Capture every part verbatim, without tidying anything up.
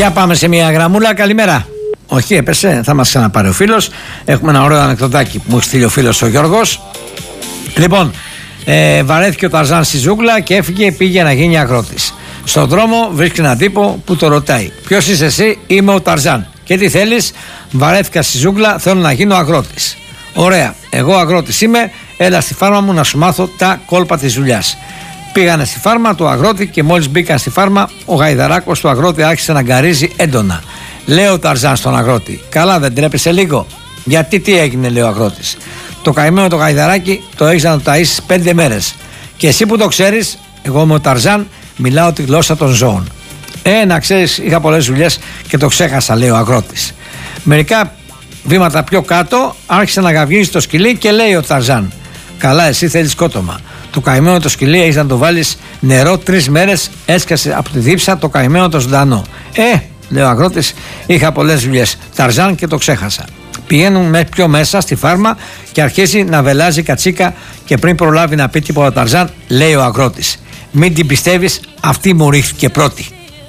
Για πάμε σε μια γραμμούλα. Καλημέρα. Όχι, έπεσε, θα μας ξαναπάρει ο φίλος. Έχουμε ένα ωραίο ανεκδοτάκι που μου έχει στείλει ο φίλος ο Γιώργος. Λοιπόν, ε, βαρέθηκε ο Ταρζάν στη ζούγκλα και έφυγε, πήγε να γίνει αγρότης. Στον δρόμο βρίσκει έναν τύπο που το ρωτάει: ποιος είσαι εσύ? Είμαι ο Ταρζάν. Και τι θέλεις? Βαρέθηκα στη ζούγκλα, θέλω να γίνω αγρότης. Ωραία, εγώ αγρότης είμαι, έλα στη φάρμα μου να σου μάθω τα κόλπα της δουλειάς. Πήγανε στη φάρμα του αγρότη και μόλις μπήκαν στη φάρμα, ο γαϊδαράκος του αγρότη άρχισε να γκαρίζει έντονα. Λέει ο Ταρζάν στον αγρότη: καλά, δεν τρέπεσαι λίγο? Γιατί τι έγινε, λέει ο αγρότης. Το καημένο το γαϊδαράκι το έχεις να το ταΐσεις πέντε μέρες. Και εσύ που το ξέρεις, εγώ είμαι ο Ταρζάν, μιλάω τη γλώσσα των ζώων. Ε, να ξέρεις, είχα πολλές δουλειές και το ξέχασα, λέει ο αγρότης. Μερικά βήματα πιο κάτω, άρχισε να γαυγίζει το σκυλί και λέει ο Ταρζάν: καλά, εσύ θέλεις σκότωμα. Το καημένο το σκυλί έχεις να το βάλεις νερό τρεις μέρες, έσκασε από τη δίψα το καημένο το ζωντανό. Ε, λέει ο αγρότης, είχα πολλές δουλειές, Ταρζάν, και το ξέχασα. Πηγαίνουν με πιο μέσα στη φάρμα και αρχίζει να βελάζει κατσίκα και πριν προλάβει να πει τίποτα ο Ταρζάν, λέει ο αγρότης: μην την πιστεύεις, αυτή μου ρίχθηκε πρώτη.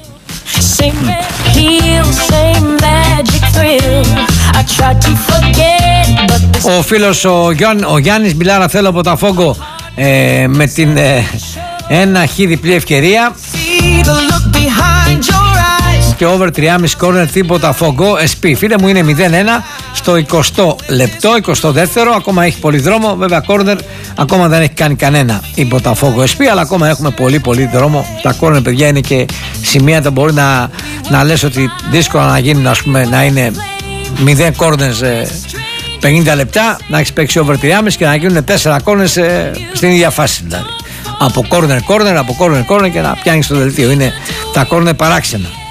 Ο φίλος ο, Γιάν, ο Γιάννης Μπιλάρα, θέλω από τα Φόγκο ε, με την ε, ένα χ διπλή ευκαιρία και over τριάμισι κόρνερ, τίποτα Φόγκο ες πι. Φίλε μου, είναι μηδέν ένα στο εικοστό λεπτό, εικοστό δεύτερο, ακόμα έχει πολύ δρόμο. Βέβαια κόρνερ ακόμα δεν έχει κάνει κανένα η Botafogo ες πι, αλλά ακόμα έχουμε πολύ πολύ δρόμο. Τα κόρνερ, παιδιά, είναι και σημεία που μπορεί να, να λες ότι δύσκολα να γίνουν, ας πούμε, να είναι μηδέν κόρνερ πενήντα λεπτά, να έχει παίξει over τριάμισι και να γίνουν τέσσερα κόρνερ στην ίδια φάση δηλαδή. Από κόρνερ κόρνερ, από κόρνερ κόρνερ και να πιάνει το δελτίο. Είναι τα κόρνερ παράξενα.